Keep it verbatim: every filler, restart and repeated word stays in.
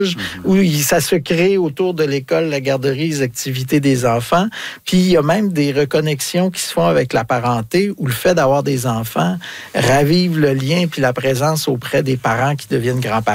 Mm-hmm. Où ça se crée autour de l'école, la garderie, les activités des enfants. Puis il y a même des reconnexions qui se font avec la parenté où le fait d'avoir des enfants ravive le lien puis la présence auprès des parents qui deviennent grands-parents.